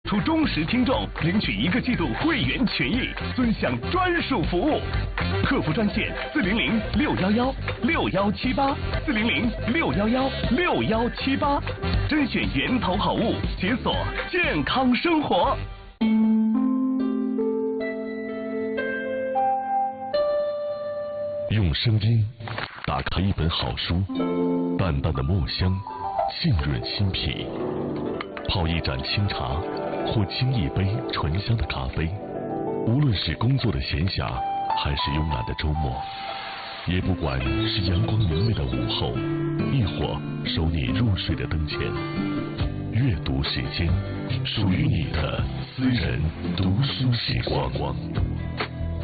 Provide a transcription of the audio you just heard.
除忠实听众领取1个季度会员权益，尊享专属服务。客服专线400-611611-6178，400-611611-6178，甄选源头好物，解锁健康生活。 用声音打开一本好书，淡淡的墨香浸润心脾，泡一盏清茶或沏一杯醇香的咖啡，无论是工作的闲暇还是慵懒的周末，也不管是阳光明媚的午后，亦或守你入睡的灯前，阅读时间属于你的私人读书时光。